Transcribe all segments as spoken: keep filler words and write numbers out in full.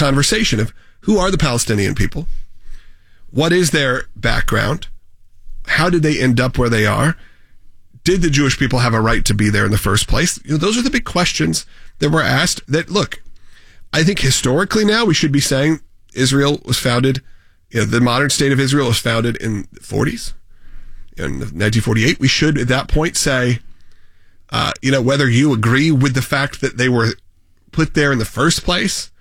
conversation of who are the Palestinian people? What is their background? How did they end up where they are? Did the Jewish people have a right to be there in the first place? You know, those are the big questions that were asked that, look, I think historically now we should be saying Israel was founded, you know, the modern state of Israel was founded in the forties. In nineteen forty-eight, we should at that point say, uh, you know, whether you agree with the fact that they were put there in the first place,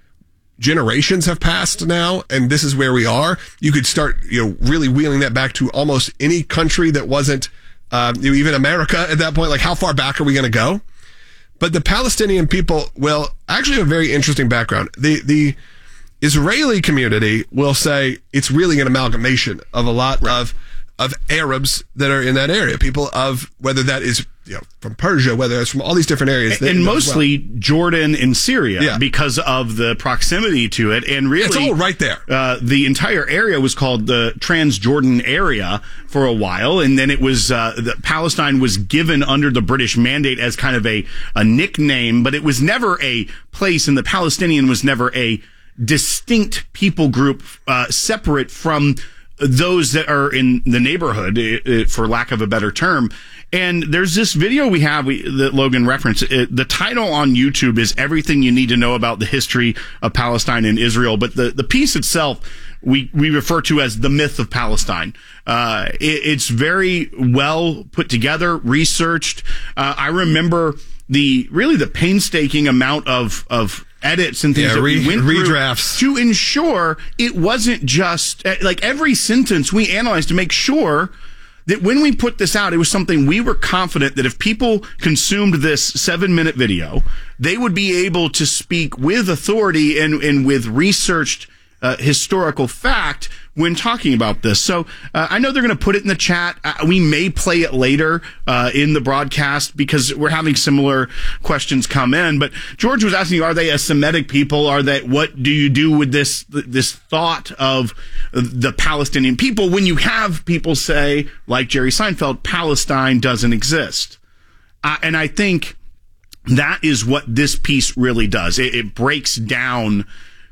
generations have passed now, and this is where we are. You could start, you know, really wheeling that back to almost any country that wasn't, um, you know, even America at that point. Like, how far back are we going to go? But the Palestinian people will actually have a very interesting background. The the Israeli community will say it's really an amalgamation of a lot right. of of Arabs that are in that area. People of, whether that is, you know, from Persia, whether it's from all these different areas. And mostly well. Jordan and Syria yeah. because of the proximity to it. And really, it's all right there. Uh, the entire area was called the Transjordan area for a while. And then it was, uh, the, Palestine was given under the British mandate as kind of a, a nickname, but it was never a place, and the Palestinian was never a distinct people group, uh, separate from those that are in the neighborhood, for lack of a better term. And there's this video we have we, that Logan referenced. It, the title on YouTube is Everything You Need to Know About the History of Palestine and Israel. But the, the piece itself, we, we refer to as the myth of Palestine. Uh, it, it's very well put together, researched. Uh, I remember the, really the painstaking amount of, of, edits and things yeah, that re- we went redrafts through to ensure it wasn't just like every sentence we analyzed to make sure that when we put this out, it was something we were confident that if people consumed this seven minute video, they would be able to speak with authority and, and with researched uh, historical fact when talking about this. So uh, I know they're going to put it in the chat. Uh, we may play it later uh, in the broadcast because we're having similar questions come in. But George was asking you, are they a Semitic people? Are they, what do you do with this this thought of the Palestinian people when you have people say, like Jerry Seinfeld, Palestine doesn't exist? Uh, and I think that is what this piece really does. It, it breaks down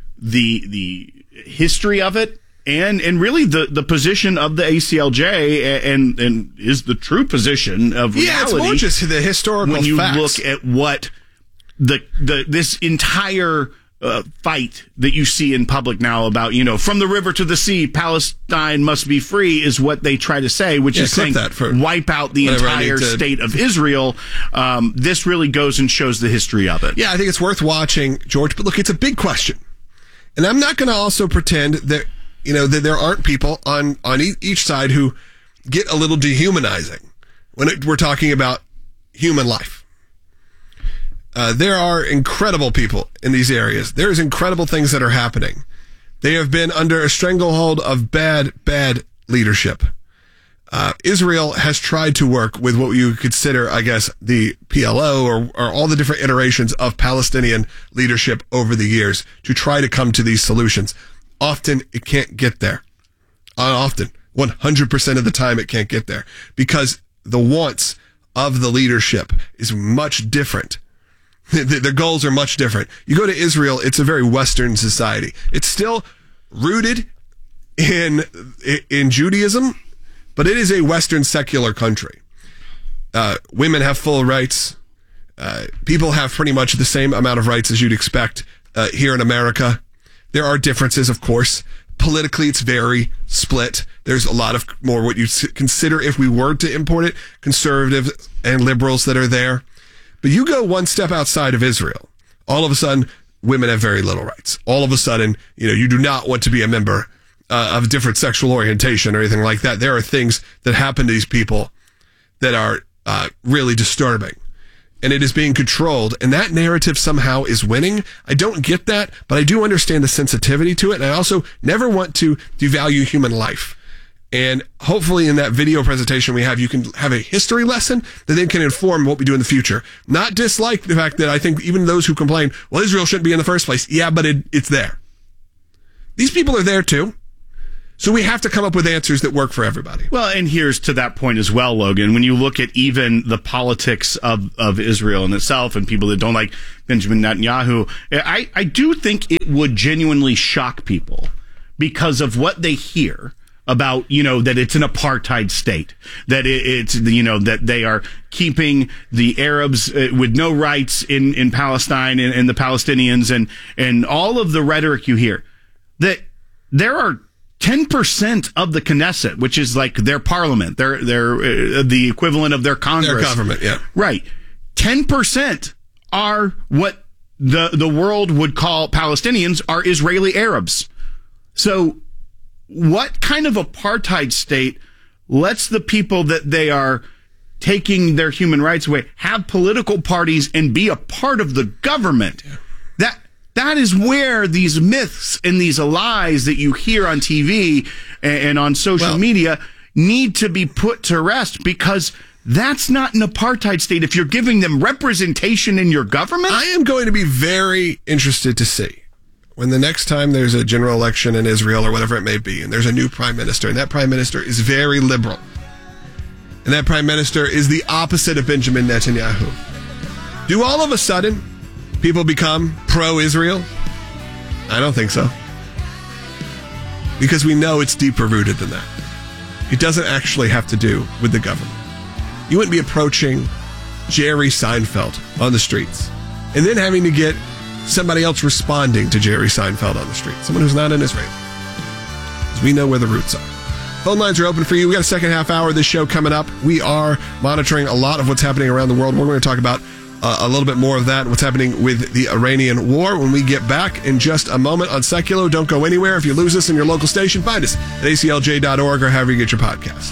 the the history of it. And and really the, the position of the A C L J and and is the true position of reality. Yeah, it's more just the historical when you facts. look at what the the this entire uh, fight that you see in public now about, you know, from the river to the sea, Palestine must be free is what they try to say, which yeah, is saying that for wipe out the entire state of Israel. Um, this really goes and shows the history of it. Yeah, I think it's worth watching, George. But look, it's a big question. And I'm not going to also pretend that, you know, that there aren't people on, on each side who get a little dehumanizing when it, we're talking about human life. Uh, there are incredible people in these areas. There's incredible things that are happening. They have been under a stranglehold of bad, bad leadership. Uh, Israel has tried to work with what you consider, I guess, the P L O or, or all the different iterations of Palestinian leadership over the years to try to come to these solutions. Often it can't get there. Often, one hundred percent of the time it can't get there because the wants of the leadership is much different. Their goals are much different. You go to Israel, it's a very Western society. It's still rooted in, in Judaism, but it is a Western secular country. Uh, women have full rights. Uh, people have pretty much the same amount of rights as you'd expect uh, here in America. There are differences, of course. Politically, it's very split. There's a lot of more what you consider, if we were to import it, conservatives and liberals that are there. But you go one step outside of Israel, all of a sudden, women have very little rights. All of a sudden, you know, you do not want to be a member uh, of a different sexual orientation or anything like that. There are things that happen to these people that are uh, really disturbing. And it is being controlled, and that narrative somehow is winning. I don't get that, but I do understand the sensitivity to it, and I also never want to devalue human life. And hopefully in that video presentation we have, you can have a history lesson that then can inform what we do in the future. Not dislike the fact that I think even those who complain, well, Israel shouldn't be in the first place. Yeah, but it, it's there. These people are there too. So we have to come up with answers that work for everybody. Well, and here's to that point as well, Logan. When you look at even the politics of, of Israel in itself and people that don't like Benjamin Netanyahu, I, I do think it would genuinely shock people because of what they hear about, you know, that it's an apartheid state, that it, it's, you know, that they are keeping the Arabs uh, with no rights in, in Palestine and, and the Palestinians and, and all of the rhetoric you hear. That there are ten percent of the Knesset, which is like their parliament, their, their, uh, the equivalent of their Congress. Their government, yeah. Right. ten percent are what the, the world would call Palestinians are Israeli Arabs. So, what kind of apartheid state lets the people that they are taking their human rights away have political parties and be a part of the government? Yeah. That that is where these myths and these lies that you hear on T V and, and on social well, media need to be put to rest, because that's not an apartheid state if you're giving them representation in your government. I am going to be very interested to see when the next time there's a general election in Israel or whatever it may be, and there's a new prime minister, and that prime minister is very liberal, and that prime minister is the opposite of Benjamin Netanyahu, do all of a sudden people become pro-Israel? I don't think so. Because we know it's deeper rooted than that. It doesn't actually have to do with the government. You wouldn't be approaching Jerry Seinfeld on the streets and then having to get somebody else responding to Jerry Seinfeld on the street, someone who's not an Israeli. Because we know where the roots are. Phone lines are open for you. We got a second half hour of this show coming up. We are monitoring a lot of what's happening around the world. We're going to talk about uh, a little bit more of that, what's happening with the Iranian war, when we get back in just a moment on Seculo. Don't go anywhere. If you lose us in your local station, find us at A C L J dot org or however you get your podcast.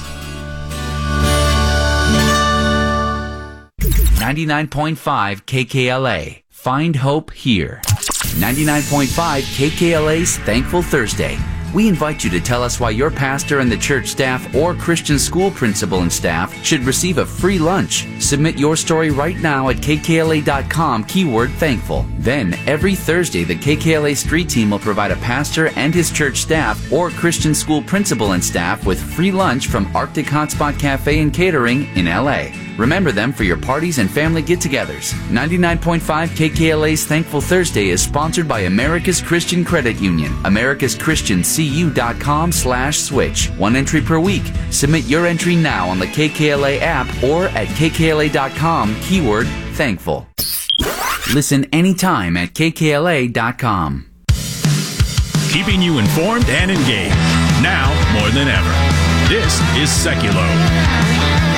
ninety-nine point five K K L A. Find hope here. ninety-nine point five K K L A's Thankful Thursday. We invite you to tell us why your pastor and the church staff or Christian school principal and staff should receive a free lunch. Submit your story right now at K K L A dot com, keyword thankful. Then, every Thursday, the K K L A Street Team will provide a pastor and his church staff or Christian school principal and staff with free lunch from Arctic Hotspot Cafe and Catering in L A. Remember them for your parties and family get-togethers. ninety-nine point five K K L A's Thankful Thursday is sponsored by America's Christian Credit Union. Americas Christian C U dot com slash switch. One entry per week. Submit your entry now on the K K L A app or at K K L A dot com, keyword thankful. Listen anytime at K K L A dot com. Keeping you informed and engaged. Now more than ever. This is Seculo.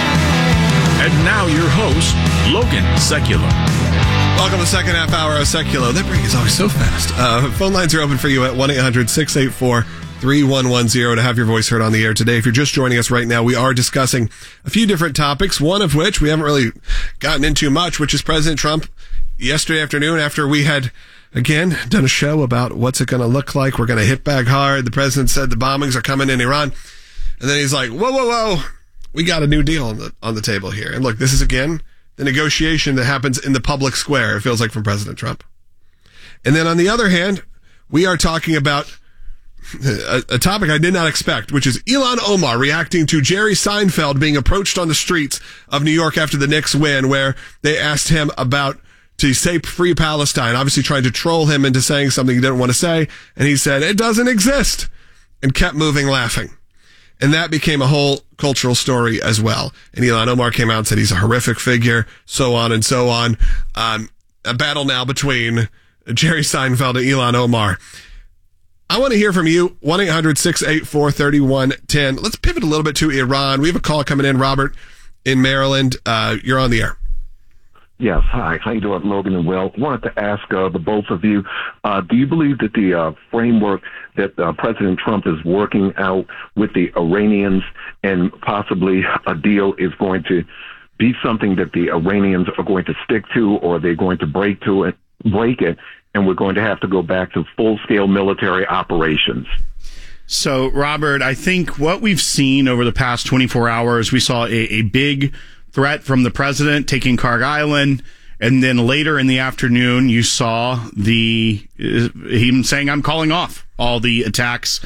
And now your host, Logan Seculo. Welcome to the second half hour of Seculo. That break is always so fast. Uh, phone lines are open for you at one eight hundred six eight four three one one zero to have your voice heard on the air today. If you're just joining us right now, we are discussing a few different topics, one of which we haven't really gotten into much, which is President Trump yesterday afternoon, after we had, again, done a show about what's it going to look like. We're going to hit back hard. The president said the bombings are coming in Iran. And then he's like, whoa, whoa, whoa. We got a new deal on the on the table here. And look, this is, again, the negotiation that happens in the public square, it feels like, from President Trump. And then on the other hand, we are talking about a, a topic I did not expect, which is Ilhan Omar reacting to Jerry Seinfeld being approached on the streets of New York after the Knicks win, where they asked him about to say free Palestine, obviously trying to troll him into saying something he didn't want to say. And he said, it doesn't exist, and kept moving, laughing. And that became a whole cultural story as well. And Ilhan Omar came out and said he's a horrific figure, so on and so on. Um, a battle now between Jerry Seinfeld and Ilhan Omar. I want to hear from you, one eight hundred six eight four three one one zero. Let's pivot a little bit to Iran. We have a call coming in, Robert, in Maryland. Uh, you're on the air. Yes. Hi. How you doing, Logan and Will? Wanted to ask uh, the both of you, uh, do you believe that the uh, framework that uh, President Trump is working out with the Iranians and possibly a deal is going to be something that the Iranians are going to stick to, or they're going to break to it, break it, and we're going to have to go back to full-scale military operations? So, Robert, I think what we've seen over the past twenty-four hours, we saw a, a big threat from the president taking Kharg Island, and then later in the afternoon, you saw the uh, him saying, "I'm calling off all the attacks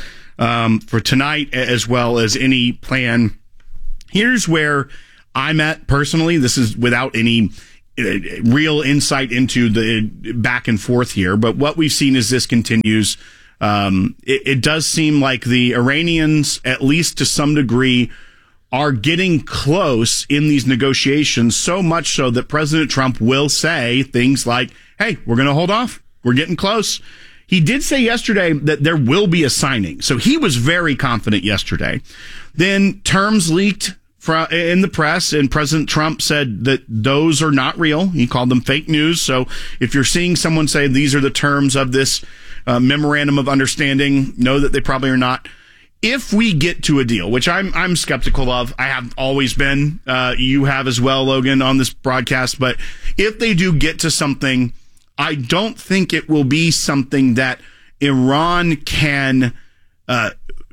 um, for tonight, as well as any plan. Here's where I'm at personally. This is without any uh, real insight into the back and forth here, but what we've seen as this continues, um, it, it does seem like the Iranians, at least to some degree, are getting close in these negotiations, so much so that President Trump will say things like, hey, we're going to hold off. We're getting close. He did say yesterday that there will be a signing. So he was very confident yesterday. Then terms leaked from, in the press, and President Trump said that those are not real. He called them fake news. So if you're seeing someone say these are the terms of this uh, memorandum of understanding, know that they probably are not. If we get to a deal, which I'm I'm skeptical of, I have always been, uh, you have as well, Logan, on this broadcast, but if they do get to something, I don't think it will be something that Iran can uh,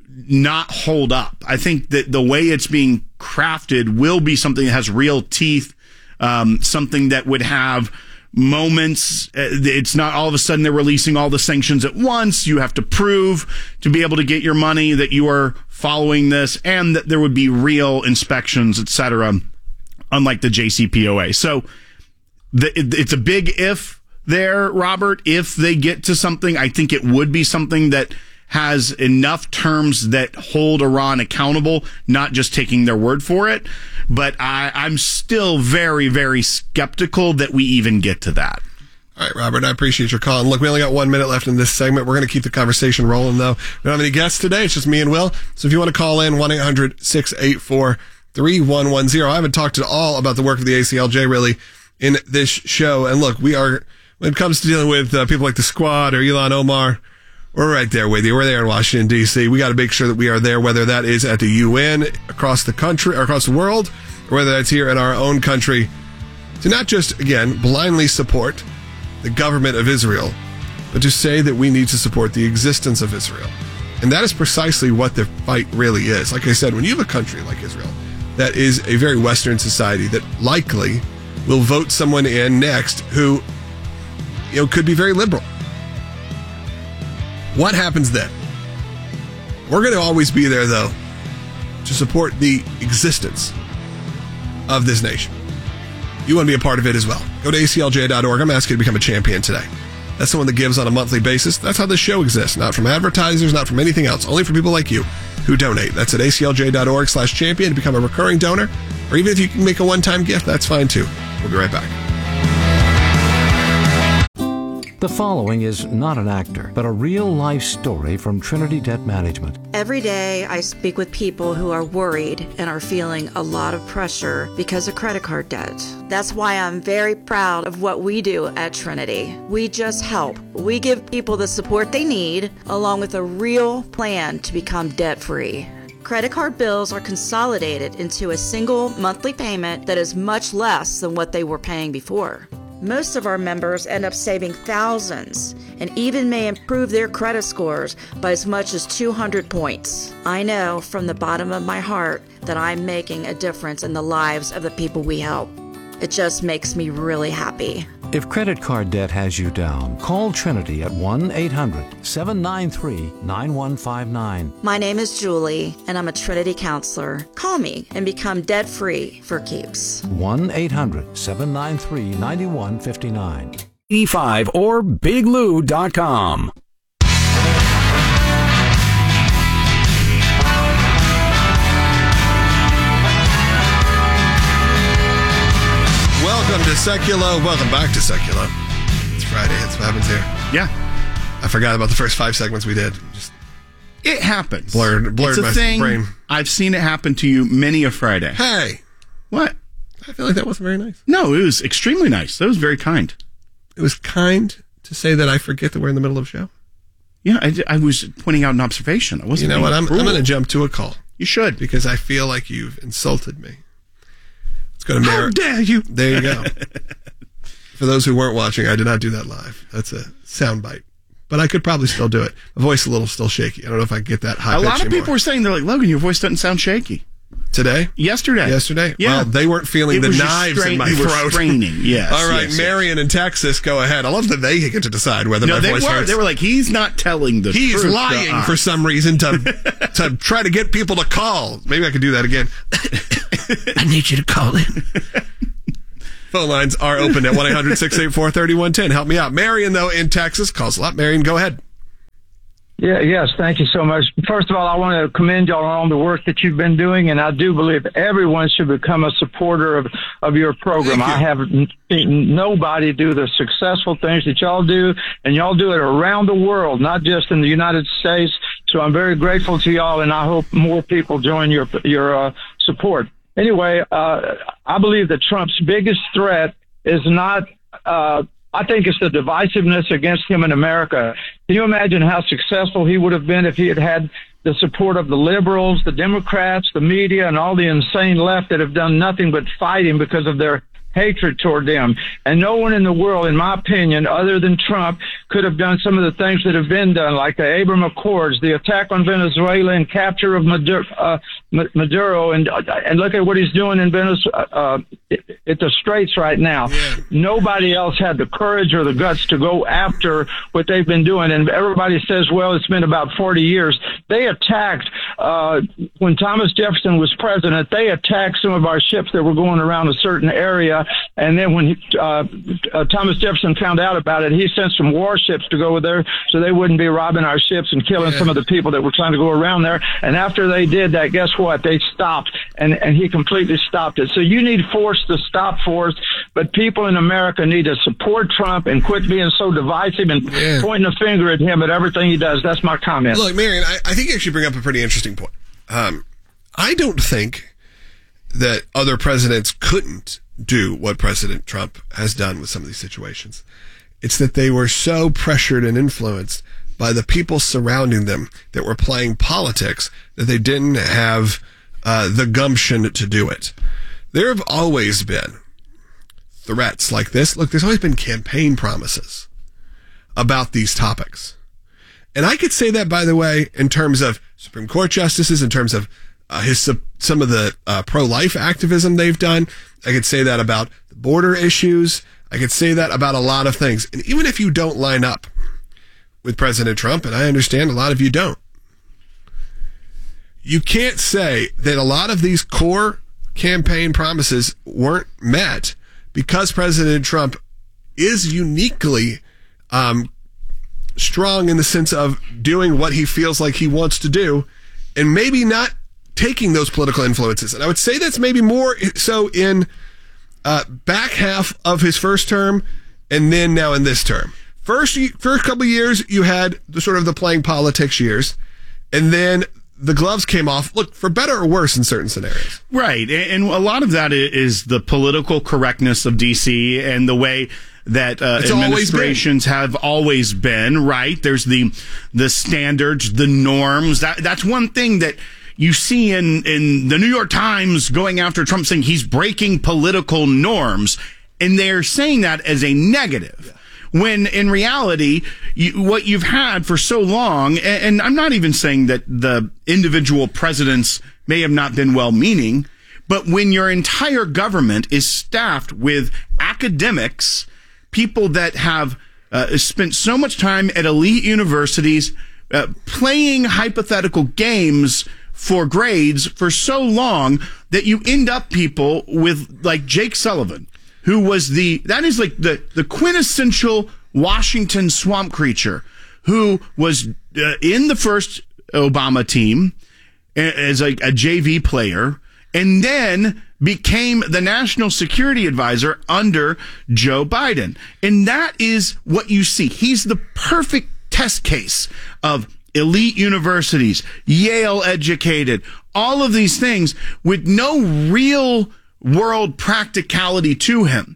not hold up. I think that the way it's being crafted will be something that has real teeth, um, something that would have moments. It's not all of a sudden they're releasing all the sanctions at once. You have to prove to be able to get your money that you are following this, and that there would be real inspections, et cetera, unlike the J C P O A. So the, it's a big if there, Robert. If they get to something, I think it would be something that has enough terms that hold Iran accountable, not just taking their word for it. But I, I'm still very, very skeptical that we even get to that. All right, Robert, I appreciate your call. And look, we only got one minute left in this segment. We're going to keep the conversation rolling, though. We don't have any guests today. It's just me and Will. So if you want to call in, one eight hundred six eight four three one one zero. I haven't talked at all about the work of the A C L J, really, in this show. And look, we are, when it comes to dealing with uh, people like the Squad or Ilhan Omar, we're right there with you. We're there in Washington, D C. We got to make sure that we are there, whether that is at the U N, across the country, or across the world, or whether that's here in our own country, to not just, again, blindly support the government of Israel, but to say that we need to support the existence of Israel. And that is precisely what the fight really is. Like I said, when you have a country like Israel that is a very Western society that likely will vote someone in next who, you know, could be very liberal, what happens then? We're going to always be there, though, to support the existence of this nation. You want to be a part of it as well. Go to A C L J dot org. I'm asking you to become a champion today. That's the one that gives on a monthly basis. That's how this show exists. Not from advertisers, not from anything else. Only for people like you who donate. That's at A C L J dot org slash champion to become a recurring donor. Or even if you can make a one-time gift, that's fine too. We'll be right back. The following is not an actor, but a real-life story from Trinity Debt Management. Every day I speak with people who are worried and are feeling a lot of pressure because of credit card debt. That's why I'm very proud of what we do at Trinity. We just help. We give people the support they need, along with a real plan to become debt-free. Credit card bills are consolidated into a single monthly payment that is much less than what they were paying before. Most of our members end up saving thousands and even may improve their credit scores by as much as two hundred points. I know from the bottom of my heart that I'm making a difference in the lives of the people we help. It just makes me really happy. If credit card debt has you down, call Trinity at one eight hundred seven nine three nine one five nine. My name is Julie, and I'm a Trinity counselor. Call me and become debt-free for keeps. one eight hundred seven nine three nine one five nine. eighty-five or big lou dot com. Welcome to Seculo. Welcome back to Seculo. It's Friday. That's what happens here. Yeah. I forgot about the first five segments we did. Just It happens. blurred, blurred it's a my thing. brain. I've seen it happen to you many a Friday. Hey, What? I feel like that wasn't very nice. No, it was extremely nice. That was very kind. It was kind to say that I forget that we're in the middle of a show. Yeah, I, I was pointing out an observation. I You wasn't know being what? I'm, I'm cruel. going to jump to a call You should. because I feel like you've insulted me. Let's go to How Mary. dare you? There you go. For those who weren't watching, I did not do that live. That's a soundbite. But I could probably still do it. My voice is a little still shaky. I don't know if I can get that high A pitch lot of anymore. people were saying, they're like, Logan, your voice doesn't sound shaky. Today? Yesterday. Yesterday? Yeah. Well, they weren't feeling It the was just knives strain- in my you were throat. straining, yes, All right, yes, yes. Marion in Texas, go ahead. I love that they get to decide whether No, my they voice were. hurts. They were like, he's not telling the He's truth. to lying us. for some reason to to try to get people to call. Maybe I could do that again. I need you to call in. Phone lines are open at one eight hundred six eight four three one one zero. Help me out. Marion, though, in Texas, calls a lot. Marion, go ahead. Yeah, yes, thank you so much. First of all, I want to commend y'all on the work that you've been doing, and I do believe everyone should become a supporter of, of your program. I have seen nobody do the successful things that y'all do, and y'all do it around the world, not just in the United States. So I'm very grateful to y'all, and I hope more people join your your uh, support. Anyway, uh, I believe that Trump's biggest threat is not uh, I think it's the divisiveness against him in America. Can you imagine how successful he would have been if he had had the support of the liberals, the Democrats, the media, and all the insane left that have done nothing but fight him because of their hatred toward them? And no one in the world, in my opinion, other than Trump, could have done some of the things that have been done, like the Abraham Accords, the attack on Venezuela, and capture of Maduro, uh, Maduro and and look at what he's doing in Venezuela, uh, at the Straits right now. Yeah. Nobody else had the courage or the guts to go after what they've been doing. And everybody says, well, it's been about forty years. They attacked, uh, when Thomas Jefferson was president, they attacked some of our ships that were going around a certain area. And then when he, uh, uh, Thomas Jefferson found out about it, he sent some warships to go there so they wouldn't be robbing our ships and killing yeah. some of the people that were trying to go around there. And after they did that, guess what? They stopped, and, and he completely stopped it. So you need force to stop force, but people in America need to support Trump and quit being so divisive and yeah. pointing a finger at him at everything he does. That's my comment. Look, Marion, I, I think you actually bring up a pretty interesting point. Um, I don't think that other presidents couldn't do what President Trump has done with some of these situations. It's that they were so pressured and influenced by the people surrounding them that were playing politics that they didn't have uh, the gumption to do it. There have always been threats like this. Look, there's always been campaign promises about these topics. And I could say that, by the way, in terms of Supreme Court justices, in terms of uh, his some of the uh, pro-life activism they've done. I could say that about the border issues. I could say that about a lot of things. And even if you don't line up with President Trump, and I understand a lot of you don't, you can't say that a lot of these core campaign promises weren't met because President Trump is uniquely um, strong in the sense of doing what he feels like he wants to do and maybe not taking those political influences. And I would say that's maybe more so in uh, back half of his first term and then now in this term. First, first couple of years, you had the sort of the playing politics years, and then the gloves came off, look, for better or worse in certain scenarios. Right. And a lot of that is the political correctness of D C and the way that uh, administrations have always been, right? There's the the standards, the norms. That That's one thing that you see in, in the New York Times going after Trump, saying he's breaking political norms, and they're saying that as a negative. Yeah. When in reality, you, what you've had for so long, and, and I'm not even saying that the individual presidents may have not been well-meaning, but when your entire government is staffed with academics, people that have uh, spent so much time at elite universities uh, playing hypothetical games for grades for so long, that you end up people with like Jake Sullivan, who was the, that is like the, the quintessential Washington swamp creature, who was uh, in the first Obama team as a, a J V player, and then became the national security advisor under Joe Biden. And that is what you see. He's the perfect test case of elite universities, Yale educated, all of these things with no real world practicality to him.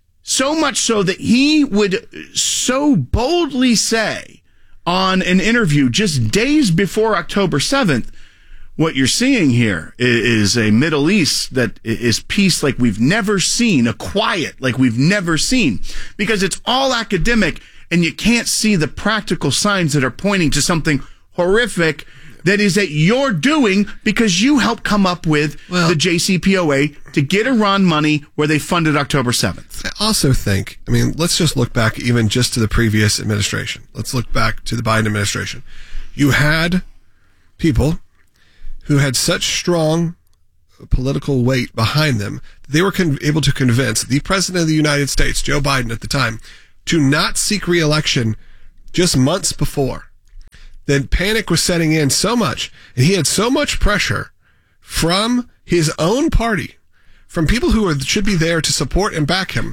So much so that he would so boldly say on an interview just days before October seventh, what you're seeing here is a Middle East that is peace like we've never seen, a quiet like we've never seen, because it's all academic and you can't see the practical signs that are pointing to something horrific that is at your doing because you helped come up with Well- the J C P O A to get Iran money where they funded October seventh. I also think, I mean, let's just look back even just to the previous administration. Let's look back to the Biden administration. You had people who had such strong political weight behind them that they were con- able to convince the president of the United States, Joe Biden at the time, to not seek re-election just months before. Then panic was setting in so much, and he had so much pressure from his own party, from people who are, should be there to support and back him,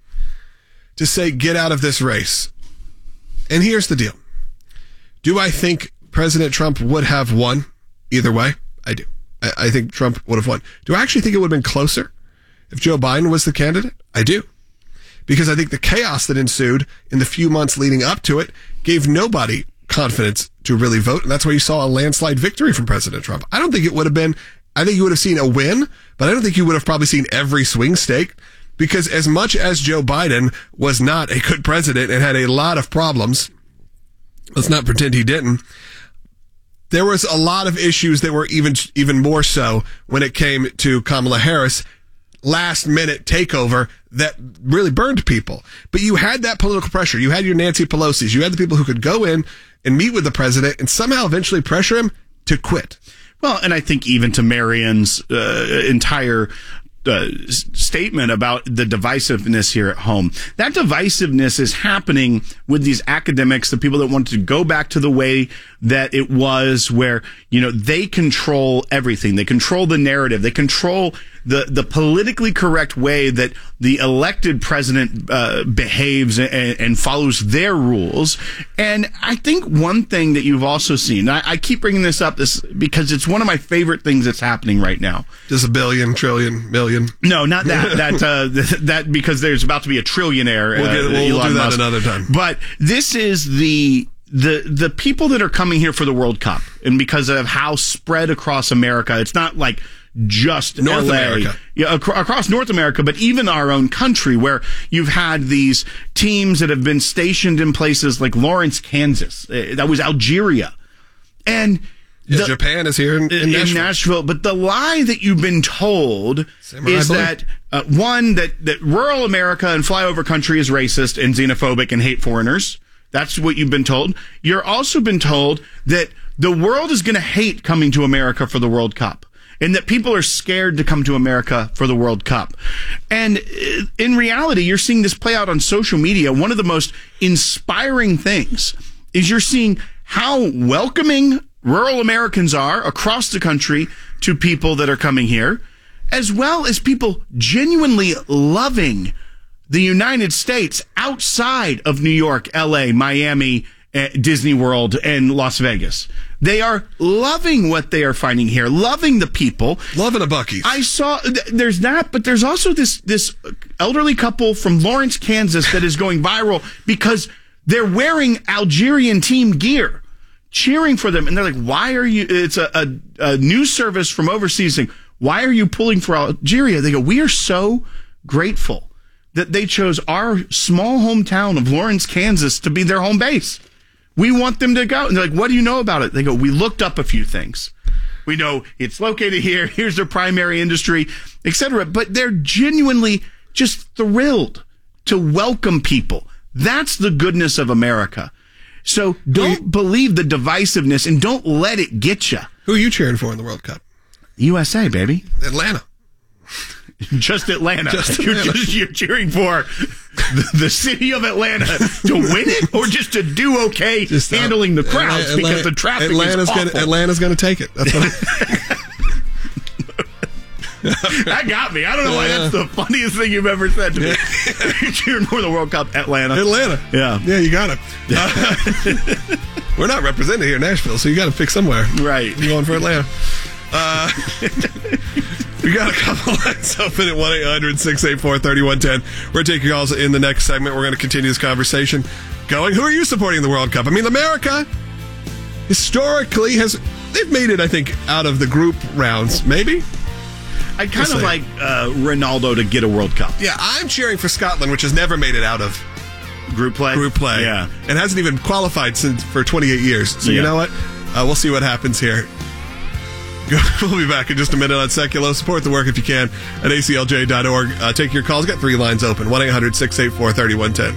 to say, get out of this race. And here's the deal. Do I think President Trump would have won either way? I do. I, I think Trump would have won. Do I actually think it would have been closer if Joe Biden was the candidate? I do. Because I think the chaos that ensued in the few months leading up to it gave nobody confidence to really vote. And that's why you saw a landslide victory from President Trump. I don't think it would have been, I think you would have seen a win, but I don't think you would have probably seen every swing state, because as much as Joe Biden was not a good president and had a lot of problems, let's not pretend he didn't, there was a lot of issues that were even, even more so when it came to Kamala Harris, last minute takeover that really burned people. But you had that political pressure. You had your Nancy Pelosi's. You had the people who could go in and meet with the president and somehow eventually pressure him to quit. Well, and I think even to Marion's uh, entire uh, s- statement about the divisiveness here at home, that divisiveness is happening with these academics, the people that want to go back to the way that it was, where, you know, they control everything. They control the narrative. They control the, the politically correct way that the elected president uh, behaves and, and follows their rules. And I think one thing that you've also seen, I, I keep bringing this up this because it's one of my favorite things that's happening right now. Just a billion, trillion, million. No, not that. that uh, that because there's about to be a trillionaire. We'll, get, uh, we'll, we'll Elon do that Musk. another time. But this is the the the people that are coming here for the World Cup, and because of how spread across America, it's not like just North L A, America. yeah, ac- across North America, but even our own country, where you've had these teams that have been stationed in places like Lawrence, Kansas. Uh, that was Algeria, and Yeah, the- Japan is here in, in in Nashville. Nashville. But the lie that you've been told Samurai is Blue. that uh, one that that rural America and flyover country is racist and xenophobic and hate foreigners. That's what you've been told. You're also been told that the world is going to hate coming to America for the World Cup, and that people are scared to come to America for the World Cup. And uh, in reality, you're seeing this play out on social media. One of the most inspiring things is you're seeing how welcoming rural Americans are across the country to people that are coming here, as well as people genuinely loving the United States outside of New York, L A, Miami, uh, Disney World, and Las Vegas. They are loving what they are finding here, loving the people. Loving a Buc-ee's. I saw, th- there's that, but there's also this, this elderly couple from Lawrence, Kansas that is going viral because they're wearing Algerian team gear, cheering for them. And they're like, why are you, it's a, a, a news service from overseas saying, why are you pulling for Algeria? They go, we are so grateful that they chose our small hometown of Lawrence, Kansas to be their home base. We want them to go. And they're like, what do you know about it? They go, we looked up a few things. We know it's located here. Here's their primary industry, et cetera. But they're genuinely just thrilled to welcome people. That's the goodness of America. So don't believe the divisiveness and don't let it get you. Who are you cheering for in the World Cup? U S A, baby. Atlanta. Just Atlanta. Just You're, Atlanta. just, you're cheering for the, the city of Atlanta to win it, or just to do okay Just, uh, handling the crowds Atlanta- because the traffic Atlanta's is awful. gonna Atlanta's going to take it. That's what That got me. I don't know why that's the funniest thing you've ever said to me. You're cheering for the World Cup, Atlanta. Atlanta. Yeah. Yeah, you got it. Uh, we're not represented here in Nashville, so you got to pick somewhere. Right. You're going for Atlanta. Uh, we got a couple lines open at one eight hundred six eight four three one one zero. We're taking calls in the next segment. We're going to continue this conversation going. Who are you supporting in the World Cup? I mean, America historically has, they've made it, I think, out of the group rounds, maybe? I'd kind We'll of see. like uh, Ronaldo to get a World Cup. Yeah, I'm cheering for Scotland, which has never made it out of Group play? group play. Yeah. And hasn't even qualified since for twenty-eight years. So you Yeah. know what? Uh, we'll see what happens here. We'll be back in just a minute on Seculo. Support the work if you can at A C L J dot org. Uh, take your calls. Got three lines open. one eight hundred six eight four three one one zero.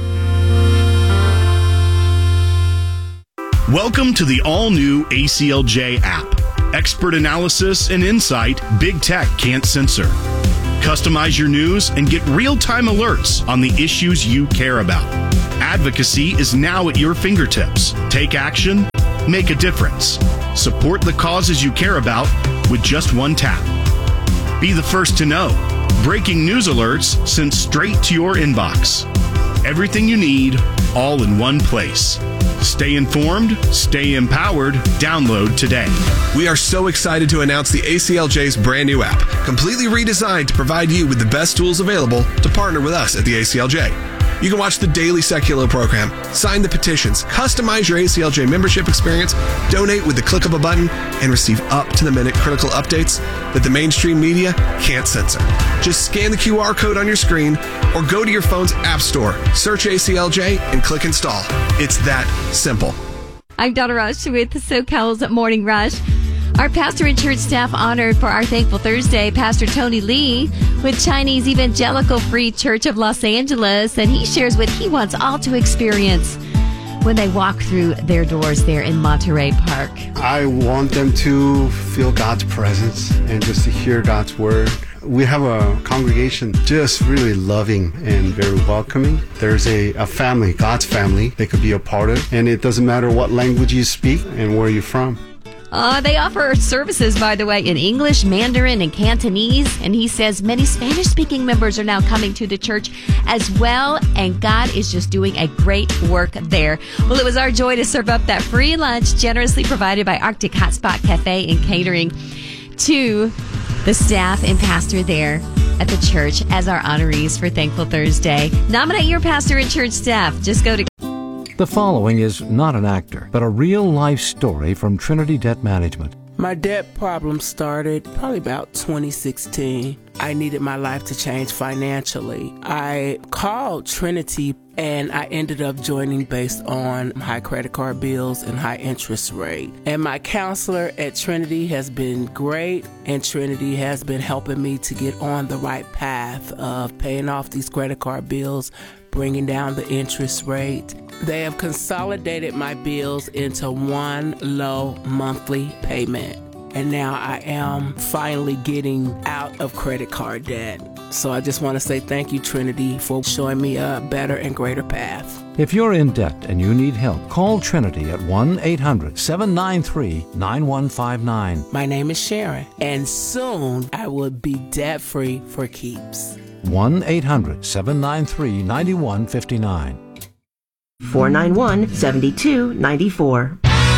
Welcome to the all-new A C L J app. Expert analysis and insight big tech can't censor. Customize your news and get real-time alerts on the issues you care about. Advocacy is now at your fingertips. Take action, make a difference. Support the causes you care about with just one tap. Be the first to know. Breaking news alerts sent straight to your inbox. Everything you need, all in one place. Stay informed, stay empowered. Download today. We are so excited to announce the A C L J's brand new app, completely redesigned to provide you with the best tools available to partner with us at the A C L J. You can watch the daily Seculo program, sign the petitions, customize your A C L J membership experience, donate with the click of a button, and receive up-to-the-minute critical updates that the mainstream media can't censor. Just scan the Q R code on your screen or go to your phone's app store, search A C L J, and click install. It's that simple. I'm Donna Rush with SoCal's Morning Rush. Our pastor and church staff honored for our Thankful Thursday, Pastor Tony Lee with Chinese Evangelical Free Church of Los Angeles, and he shares what he wants all to experience when they walk through their doors there in Monterey Park. I want them to feel God's presence and just to hear God's word. We have a congregation just really loving and very welcoming. There's a, a family, God's family, they could be a part of, and it doesn't matter what language you speak and where you're from. Uh, they offer services, by the way, in English, Mandarin, and Cantonese. And he says many Spanish-speaking members are now coming to the church as well. And God is just doing a great work there. Well, it was our joy to serve up that free lunch generously provided by Arctic Hotspot Cafe and Catering to the staff and pastor there at the church as our honorees for Thankful Thursday. Nominate your pastor and church staff. Just go to... The following is not an actor, but a real-life story from Trinity Debt Management. My debt problem started probably about twenty sixteen. I needed my life to change financially. I called Trinity and I ended up joining based on high credit card bills and high interest rate. And my counselor at Trinity has been great, and Trinity has been helping me to get on the right path of paying off these credit card bills, bringing down the interest rate. They have consolidated my bills into one low monthly payment. And now I am finally getting out of credit card debt. So I just want to say thank you, Trinity, for showing me a better and greater path. If you're in debt and you need help, call Trinity at one eight hundred seven nine three nine one five nine. My name is Sharon, and soon I will be debt-free for keeps. one eight hundred seven nine three nine one five nine. four nine one, seven two nine four.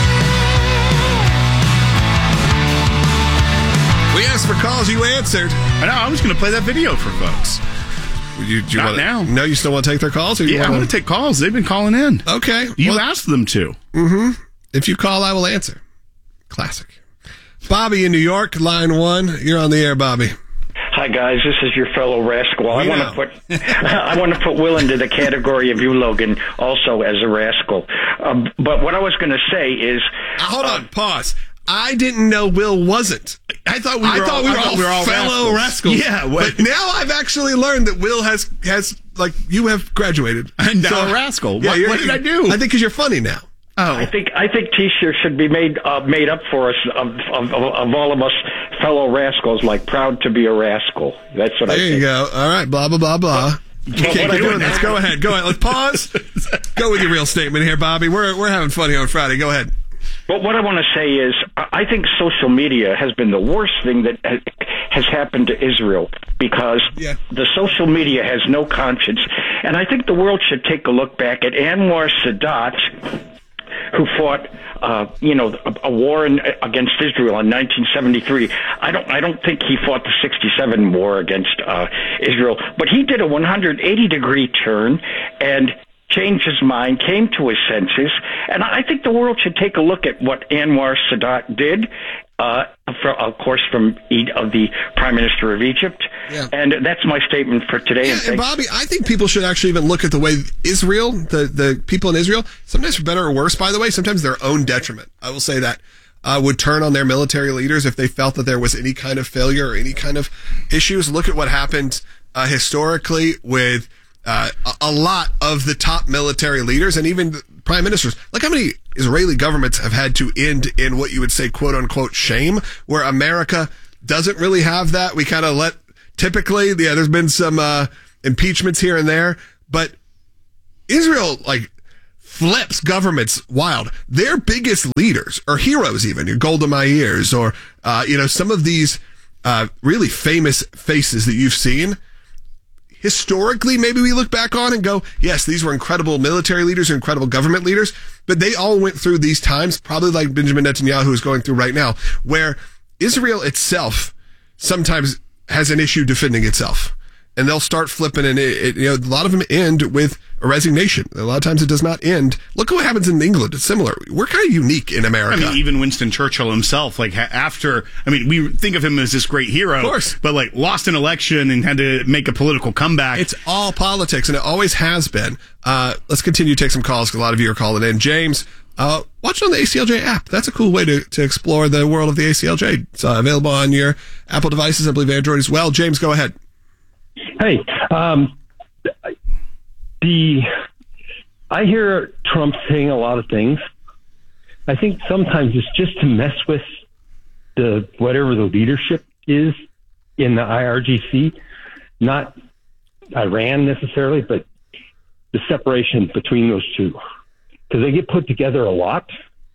We asked for calls, you answered. I know, I was going to play that video for folks. You, you Not wanna, now. No, you still want to take their calls? Or you yeah, wanna... I'm going to take calls. They've been calling in. Okay. You well, asked them to. Mm-hmm. If you call, I will answer. Classic. Bobby in New York, line one. You're on the air, Bobby. Hi guys, this is your fellow rascal. I We want to put I want to put Will into the category of you, Logan, also as a rascal. Um, but what I was going to say is, uh, hold on, uh, pause. I didn't know Will wasn't. I thought we were I all, thought we were, all, we were all fellow rascals. rascals. Yeah, what? But now I've actually learned that Will has has like you have graduated. And now so, a rascal. Yeah, what, what did I do? I think because you're funny now. Oh, I think I think T-shirts should be made uh, made up for us of, of, of all of us fellow rascals, like proud to be a rascal. That's what there I think. There you go. All right, blah blah blah blah. You can't keep doing this. Go ahead. Go ahead. Let's pause. Go with your real statement here, Bobby. We're we're having fun here on Friday. Go ahead. But what I want to say is, I think social media has been the worst thing that has happened to Israel, because yeah. the social media has no conscience. And I think the world should take a look back at Anwar Sadat, who fought, uh, you know, a, a war in, against Israel in nineteen seventy-three. I don't, I don't think he fought the sixty-seven war against uh, Israel, but he did a one hundred eighty degree turn and changed his mind, came to his senses, and I think the world should take a look at what Anwar Sadat did, uh, for, of course, from of the Prime Minister of Egypt. Yeah. And that's my statement for today. Yeah, and, and Bobby, I think people should actually even look at the way Israel, the, the people in Israel, sometimes for better or worse, by the way, sometimes their own detriment, I will say that, uh, would turn on their military leaders if they felt that there was any kind of failure or any kind of issues. Look at what happened uh, historically with uh, a, a lot of the top military leaders and even prime ministers. Look how many Israeli governments have had to end in what you would say, quote unquote, shame, where America doesn't really have that. We kind of let, typically, yeah, there's been some uh, impeachments here and there, but Israel, like, flips governments wild. Their biggest leaders, or heroes even, your Golda Meirs, or, uh, you know, some of these uh, really famous faces that you've seen, historically, maybe we look back on and go, yes, these were incredible military leaders or incredible government leaders, but they all went through these times, probably like Benjamin Netanyahu is going through right now, where Israel itself sometimes has an issue defending itself. And they'll start flipping, and it, it, you know, a lot of them end with a resignation. A lot of times it does not end. Look what happens in England. It's similar. We're kind of unique in America. I mean, even Winston Churchill himself, like ha- after, I mean, we think of him as this great hero, of course, but like lost an election and had to make a political comeback. It's all politics, and it always has been. Uh, let's continue to take some calls, because a lot of you are calling in. James, uh, watch it on the A C L J app. That's a cool way to, to explore the world of the A C L J. It's uh, available on your Apple devices, I believe Android as well. James, go ahead. Hey, um, the I hear Trump saying a lot of things. I think sometimes it's just to mess with the whatever the leadership is in the I R G C, not Iran necessarily, but the separation between those two, because they get put together a lot,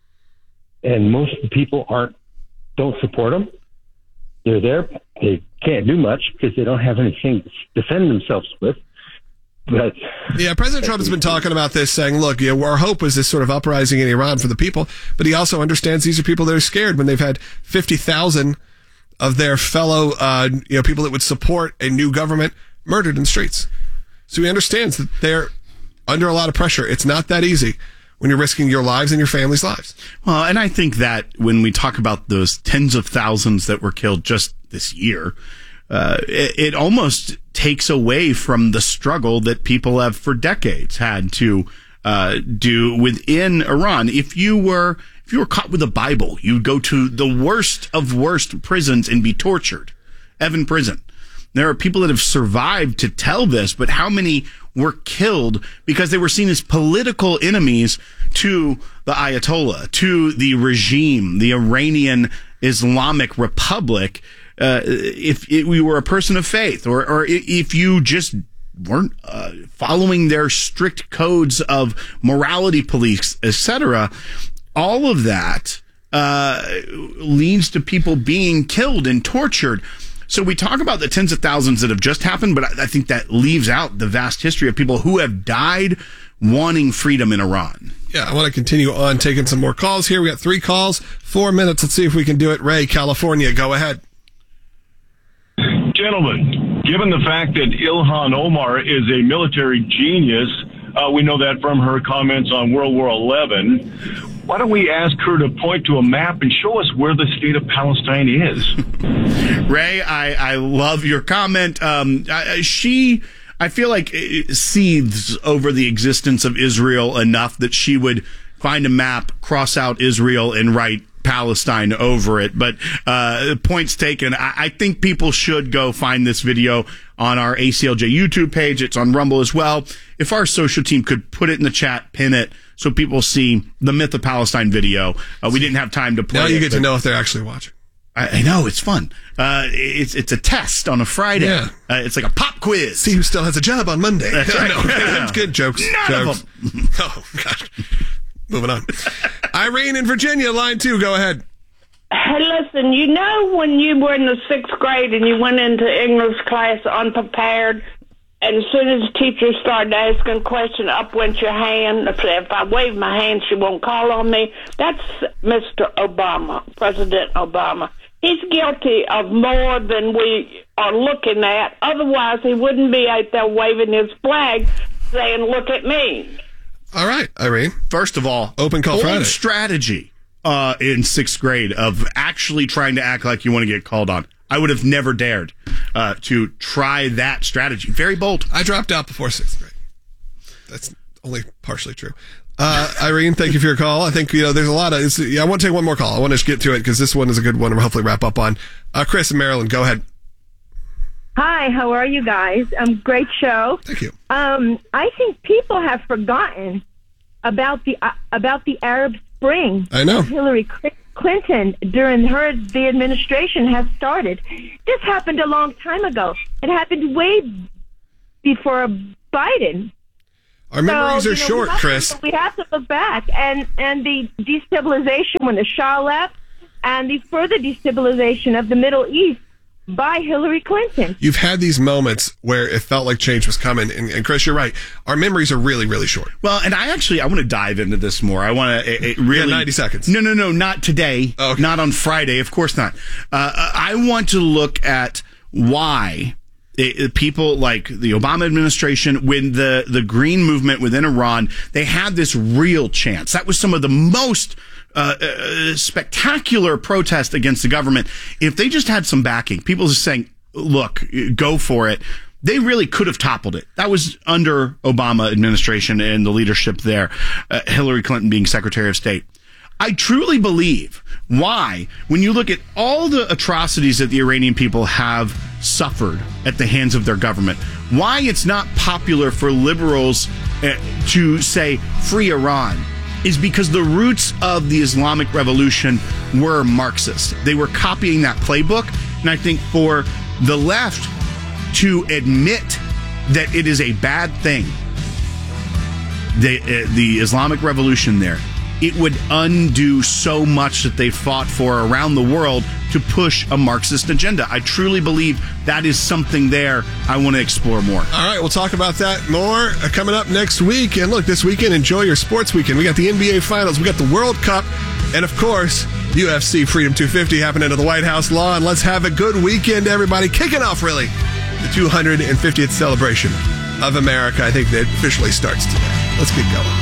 and most of the people aren't don't support them. They're there. They can't do much because they don't have anything to defend themselves with. But yeah, President Trump has been talking about this, saying, look, you know, our hope was this sort of uprising in Iran for the people, but he also understands these are people that are scared when they've had fifty thousand of their fellow, uh, you know, people that would support a new government murdered in the streets. So he understands that they're under a lot of pressure. It's not that easy when you're risking your lives and your family's lives. Well, and I think that when we talk about those tens of thousands that were killed just this year, uh, it, it almost takes away from the struggle that people have for decades had to uh, do within Iran. If you were if you were caught with a Bible, you'd go to the worst of worst prisons and be tortured. Evin Prison. There are people that have survived to tell this, but how many were killed because they were seen as political enemies to the Ayatollah, to the regime, the Iranian Islamic Republic, uh, if, if we were a person of faith, or, or if you just weren't uh, following their strict codes of morality police, et cetera, all of that uh, leads to people being killed and tortured. So we talk about the tens of thousands that have just happened, but I think that leaves out the vast history of people who have died wanting freedom in Iran. Yeah, I want to continue on taking some more calls here. We got three calls, four minutes. Let's see if we can do it. Ray, California, go ahead. Gentlemen, given the fact that Ilhan Omar is a military genius, uh, we know that from her comments on World War Eleven, why don't we ask her to point to a map and show us where the state of Palestine is? Ray, I, I love your comment. Um, I, she, I feel like it seethes over the existence of Israel enough that she would find a map, cross out Israel, and write Palestine over it. But uh, points taken. I, I think people should go find this video on our A C L J YouTube page. It's on Rumble as well. If our social team could put it in the chat, pin it, so people see the Myth of Palestine video. Uh, we didn't have time to play it. Now you get it, to know if they're actually watching. I, I know, it's fun. Uh, it's it's a test on a Friday. Yeah. Uh, it's like a pop quiz. See who still has a job on Monday. That's right. No, that's good jokes. None jokes. of them. Oh, gosh. Moving on. Irene in Virginia, line two, go ahead. Hey, listen, you know when you were in the sixth grade and you went into English class unprepared, and as soon as the teacher started asking a question, up went your hand. If I wave my hand, she won't call on me. That's Mister Obama, President Obama. He's guilty of more than we are looking at. Otherwise, he wouldn't be out there waving his flag saying, look at me. All right, Irene. First of all, Open Call old Friday. strategy uh, in sixth grade of actually trying to act like you want to get called on. I would have never dared uh, to try that strategy. Very bold. I dropped out before sixth grade. That's only partially true. Uh, Irene, thank you for your call. I think, you know, there's a lot of, it's, yeah, I want to take one more call. I want to get to it because this one is a good one to hopefully wrap up on. Uh, Chris in Maryland, go ahead. Hi, how are you guys? Um, great show. Thank you. Um, I think people have forgotten about the uh, about the Arab Spring. I know. Hillary Clinton, during her the administration, has started. This happened a long time ago. It happened way before Biden. Our memories so, are you know, short, we have Chris. To, we have to look back, and and the destabilization when the Shah left, and the further destabilization of the Middle East by Hillary Clinton. You've had these moments where it felt like change was coming, and, and Chris, you're right. Our memories are really, really short. Well, and I actually, I want to dive into this more. I want to uh, really... Yeah, ninety seconds. No, no, no, not today. Oh, okay. Not on Friday. Of course not. Uh, I want to look at why it, people like the Obama administration, when the, the Green movement within Iran, they had this real chance. That was some of the most... Uh, uh, spectacular protest against the government. If they just had some backing, people just saying, look, go for it, they really could have toppled it. That was under Obama administration and the leadership there, uh, Hillary Clinton being Secretary of State. I truly believe why, when you look at all the atrocities that the Iranian people have suffered at the hands of their government, why it's not popular for liberals uh, to say free Iran, is because the roots of the Islamic Revolution were Marxist. They were copying that playbook. And I think for the left to admit that it is a bad thing, the, uh, the Islamic Revolution there, it would undo so much that they fought for around the world to push a Marxist agenda. I truly believe that is something there I want to explore more. All right, we'll talk about that more uh, coming up next week. And look, this weekend, enjoy your sports weekend. We got the N B A Finals, we got the World Cup, and of course, U F C Freedom two fifty happening at the White House lawn. Let's have a good weekend, everybody. Kicking off, really, the two hundred fiftieth celebration of America. I think that officially starts today. Let's get going.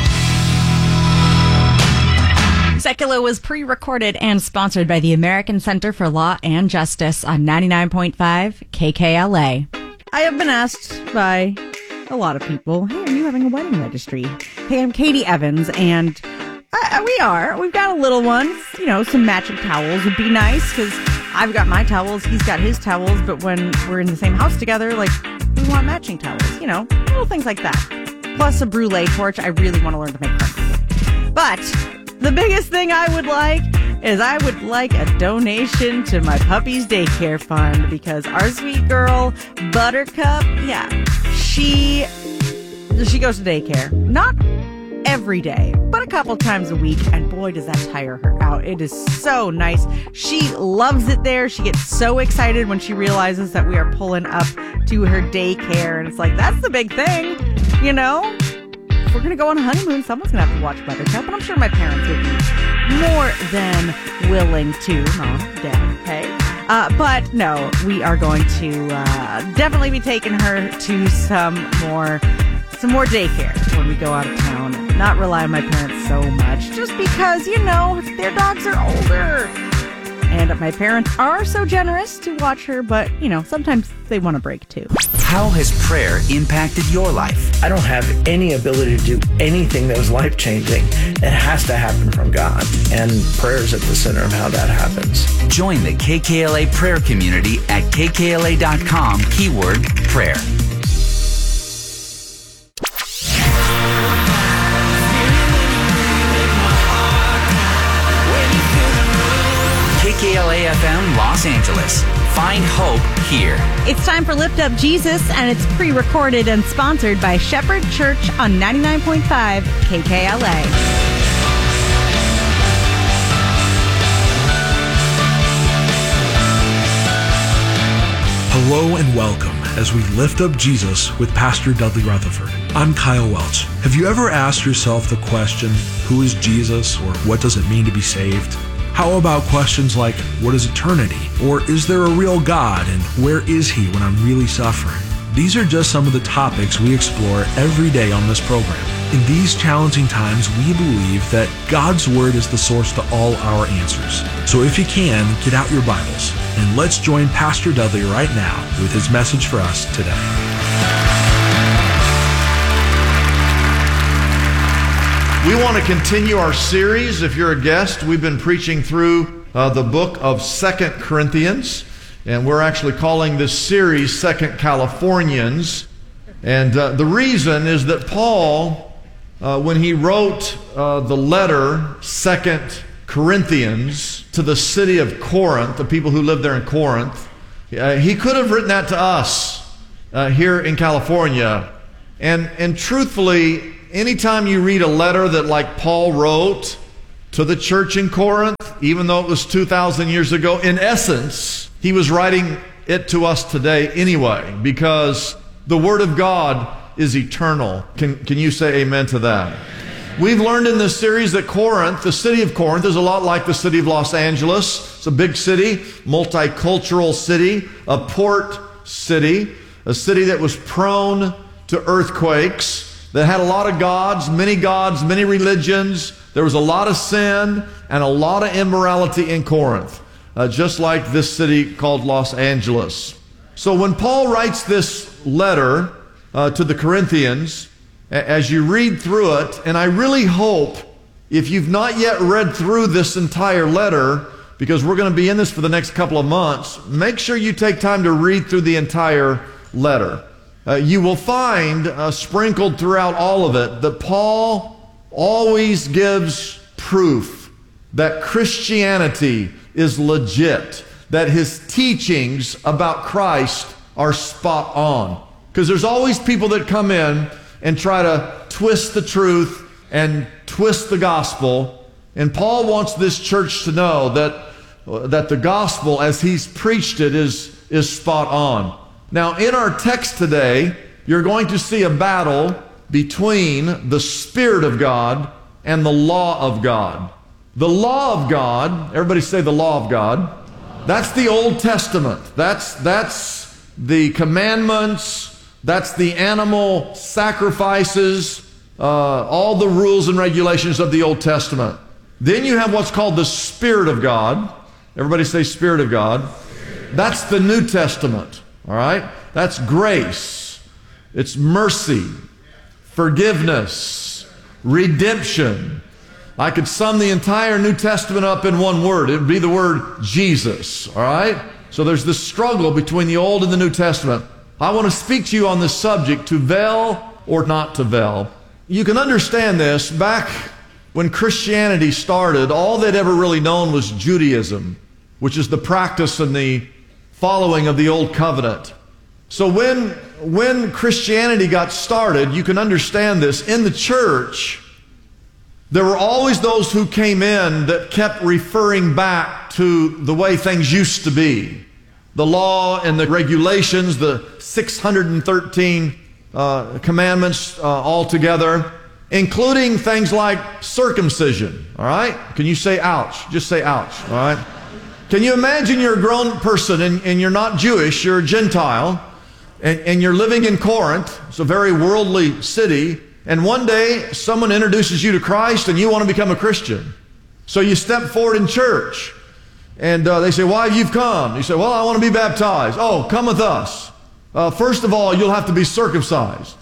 Secular was pre-recorded and sponsored by the American Center for Law and Justice on ninety-nine point five K K L A. I have been asked by a lot of people, hey, are you having a wedding registry? Hey, I'm Katie Evans, and uh, we are. We've got a little one. You know, some matching towels would be nice, because I've got my towels, he's got his towels, but when we're in the same house together, like, we want matching towels. You know, little things like that. Plus a brulee torch. I really want to learn to make her. But the biggest thing I would like is I would like a donation to my puppy's daycare fund, because our sweet girl, Buttercup, yeah, she she goes to daycare. Not every day, but a couple times a week, and boy, does that tire her out. It is so nice. She loves it there. She gets so excited when she realizes that we are pulling up to her daycare, and it's like, that's the big thing, you know? We're going to go on a honeymoon, someone's going to have to watch Buttercup, and I'm sure my parents would be more than willing to. Mom, Dad, okay? Uh, but no, we are going to uh, definitely be taking her to some more some more daycare when we go out of town. Not rely on my parents so much, just because, you know, their dogs are older. And my parents are so generous to watch her, but, you know, sometimes they want a break too. How has prayer impacted your life? I don't have any ability to do anything that was life-changing. It has to happen from God, and prayer is at the center of how that happens. Join the K K L A prayer community at K K L A dot com, keyword prayer. K K L A F M Los Angeles. Find hope here. It's time for Lift Up Jesus, and it's pre-recorded and sponsored by Shepherd Church on ninety-nine point five K K L A. Hello and welcome as we lift up Jesus with Pastor Dudley Rutherford. I'm Kyle Welch. Have you ever asked yourself the question, who is Jesus, or what does it mean to be saved? How about questions like, what is eternity? Or is there a real God, and where is he when I'm really suffering? These are just some of the topics we explore every day on this program. In these challenging times, we believe that God's Word is the source to all our answers. So if you can, get out your Bibles and let's join Pastor Dudley right now with his message for us today. We want to continue our series. If you're a guest, we've been preaching through uh, the book of Second Corinthians, and we're actually calling this series Second Californians. And uh, the reason is that Paul, uh, when he wrote uh, the letter Second Corinthians to the city of Corinth, the people who lived there in Corinth, uh, he could have written that to us uh, here in California. And, and truthfully, anytime you read a letter that like Paul wrote to the church in Corinth, even though it was two thousand years ago, in essence, he was writing it to us today anyway, because the Word of God is eternal. Can, can you say amen to that? We've learned in this series that Corinth, the city of Corinth, is a lot like the city of Los Angeles. It's a big city, multicultural city, a port city, a city that was prone to earthquakes, that had a lot of gods, many gods, many religions. There was a lot of sin and a lot of immorality in Corinth, uh, just like this city called Los Angeles. So when Paul writes this letter uh, to the Corinthians, as you read through it, and I really hope, if you've not yet read through this entire letter, because we're going to be in this for the next couple of months, make sure you take time to read through the entire letter. Uh, you will find uh, sprinkled throughout all of it that Paul always gives proof that Christianity is legit, that his teachings about Christ are spot on. Because there's always people that come in and try to twist the truth and twist the gospel. And Paul wants this church to know that, that the gospel, as he's preached it, is, is spot on. Now, in our text today, you're going to see a battle between the Spirit of God and the law of God. The law of God, everybody say the law of God. That's the Old Testament. That's, that's the commandments. That's the animal sacrifices, uh, all the rules and regulations of the Old Testament. Then you have what's called the Spirit of God. Everybody say Spirit of God. That's the New Testament. All right? That's grace. It's mercy, forgiveness, redemption. I could sum the entire New Testament up in one word. It would be the word Jesus. All right? So there's this struggle between the Old and the New Testament. I want to speak to you on this subject, to veil or not to veil. You can understand this. Back when Christianity started, all they'd ever really known was Judaism, which is the practice and the following of the Old Covenant. So when, when Christianity got started, you can understand this. In the church, there were always those who came in that kept referring back to the way things used to be. The law and the regulations, the six hundred thirteen uh, commandments uh, altogether, including things like circumcision. All right? Can you say ouch? Just say ouch. All right? Can you imagine you're a grown person and, and you're not Jewish, you're a Gentile, and, and you're living in Corinth, it's a very worldly city, and one day someone introduces you to Christ and you want to become a Christian. So you step forward in church. And uh, they say, why have you come? You say, well, I want to be baptized. Oh, come with us. Uh, first of all, you'll have to be circumcised.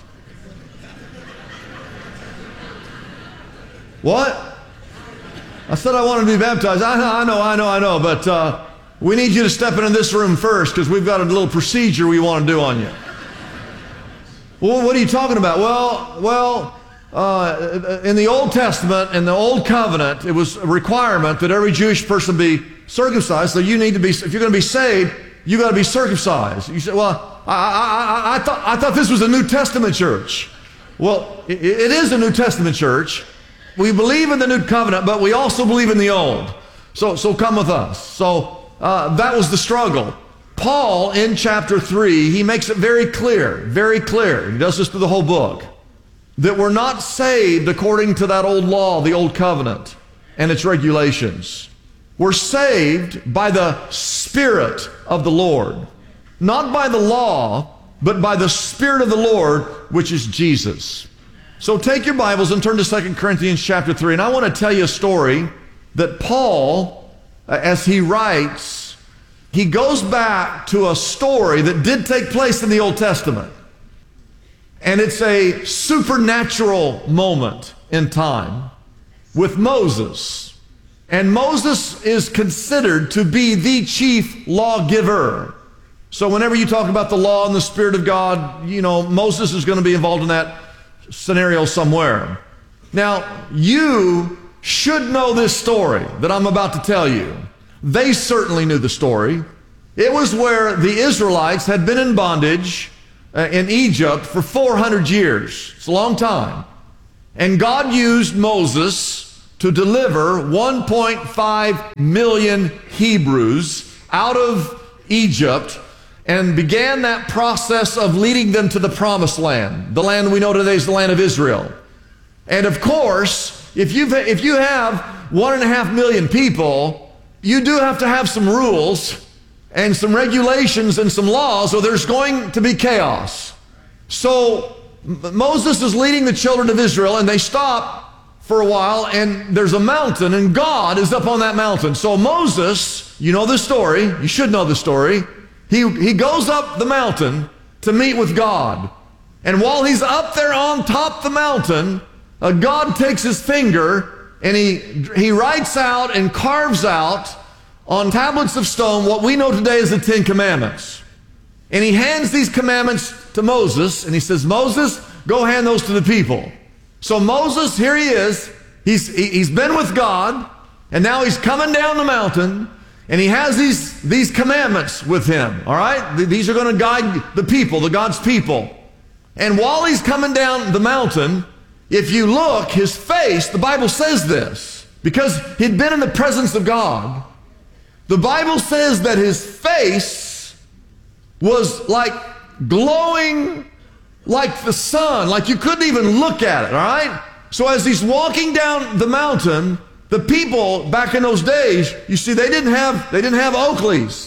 What? I said I wanted to be baptized. I know, I know, I know, I know. But uh, we need you to step into this room first because we've got a little procedure we want to do on you. Well, what are you talking about? Well, well, uh, in the Old Testament, in the Old Covenant, it was a requirement that every Jewish person be circumcised. So you need to be, if you're going to be saved, you got to be circumcised. You say, well, I, I, I, I thought I thought this was a New Testament church. Well, it, it is a New Testament church. We believe in the New Covenant, but we also believe in the Old. So, so come with us. So uh, that was the struggle. Paul, in chapter three, he makes it very clear, very clear. He does this through the whole book, that we're not saved according to that old law, the Old Covenant, and its regulations. We're saved by the Spirit of the Lord. Not by the law, but by the Spirit of the Lord, which is Jesus. So take your Bibles and turn to Second Corinthians chapter three. And I want to tell you a story that Paul, uh, as he writes, he goes back to a story that did take place in the Old Testament. And it's a supernatural moment in time with Moses. And Moses is considered to be the chief lawgiver. So whenever you talk about the law and the Spirit of God, you know, Moses is going to be involved in that scenario somewhere. Now, you should know this story that I'm about to tell you. They certainly knew the story. It was where the Israelites had been in bondage uh, in Egypt for four hundred years. It's a long time. And God used Moses to deliver one point five million Hebrews out of Egypt and began that process of leading them to the promised land. The land we know today is the land of Israel. And of course, if, you've, if you have one and a half million people, you do have to have some rules and some regulations and some laws, or there's going to be chaos. So Moses is leading the children of Israel, and they stop for a while, and there's a mountain, and God is up on that mountain. So Moses, you know the story, you should know the story, he, he goes up the mountain to meet with God. And while he's up there on top of the mountain, uh, God takes his finger and he, he writes out and carves out on tablets of stone what we know today as the Ten Commandments. And he hands these commandments to Moses, and he says, Moses, go hand those to the people. So Moses, here he is, he's, he's been with God, and now he's coming down the mountain, and he has these, these commandments with him, all right? These are going to guide the people, the God's people. And while he's coming down the mountain, if you look, his face, the Bible says this, because he'd been in the presence of God, the Bible says that his face was like glowing like the sun, like you couldn't even look at it, all right? So as he's walking down the mountain, the people back in those days, you see, they didn't have, they didn't have Oakleys.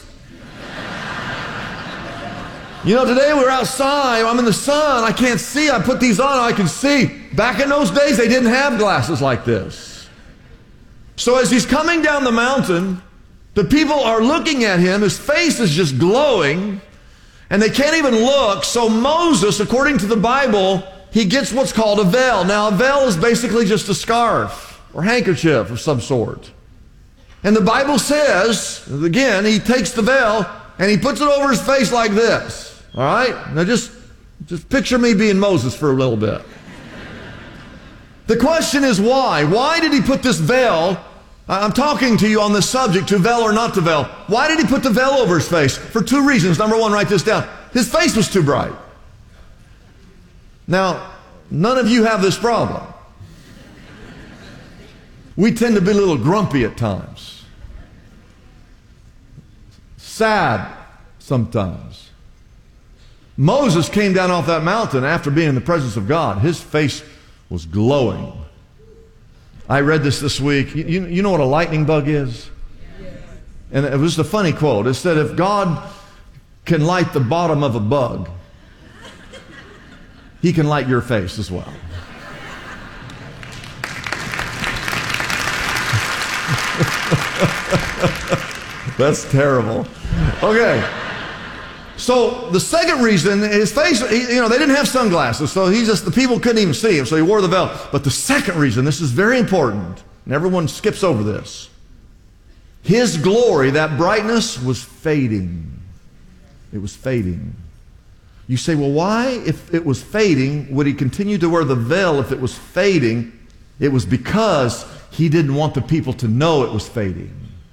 You know, today we're outside, I'm in the sun, I can't see, I put these on, I can see. Back in those days, they didn't have glasses like this. So as he's coming down the mountain, the people are looking at him, his face is just glowing, and they can't even look. So Moses, according to the Bible, he gets what's called a veil. Now, a veil is basically just a scarf or handkerchief of some sort. And the Bible says, again, he takes the veil and he puts it over his face like this. All right? Now just, just picture me being Moses for a little bit. The question is why? Why did he put this veil? I'm talking to you on this subject, to veil or not to veil. Why did he put the veil over his face? For two reasons. Number one, write this down. His face was too bright. Now, none of you have this problem. We tend to be a little grumpy at times. Sad sometimes. Moses came down off that mountain after being in the presence of God. His face was glowing. I read this this week. You, you know what a lightning bug is? And it was a funny quote. It said, if God can light the bottom of a bug, he can light your face as well. That's terrible. Okay. So the second reason, his face, he, you know, they didn't have sunglasses, so he just, the people couldn't even see him, so he wore the veil. But the second reason, this is very important, and everyone skips over this. His glory, that brightness, was fading. It was fading. You say, well, why, if it was fading, would he continue to wear the veil if it was fading? It was because he didn't want the people to know it was fading.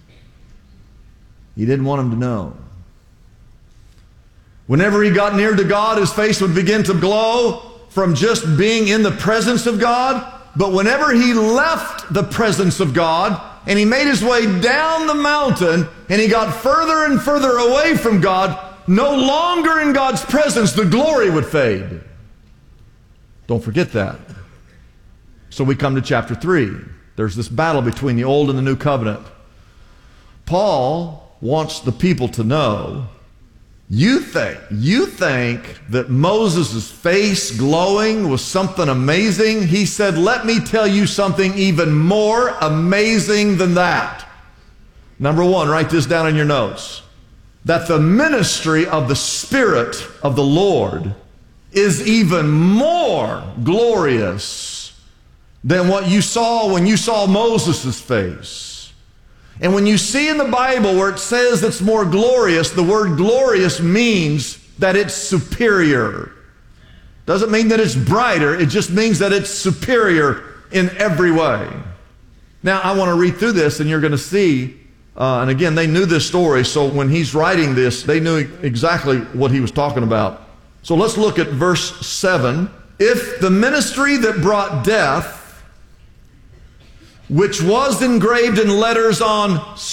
He didn't want them to know. Whenever he got near to God, his face would begin to glow from just being in the presence of God. But whenever he left the presence of God and he made his way down the mountain and he got further and further away from God, no longer in God's presence, the glory would fade. Don't forget that. So we come to chapter three. There's this battle between the old and the new covenant. Paul wants the people to know You think, you think that Moses' face glowing was something amazing? He said, let me tell you something even more amazing than that. Number one, write this down in your notes. That the ministry of the Spirit of the Lord is even more glorious than what you saw when you saw Moses' face. And when you see in the Bible where it says it's more glorious, the word glorious means that it's superior. Doesn't mean that it's brighter, it just means that it's superior in every way. Now, I want to read through this and you're going to see, uh, and again, they knew this story, so when he's writing this, they knew exactly what he was talking about. So let's look at verse seven. If the ministry that brought death, which was engraved in letters on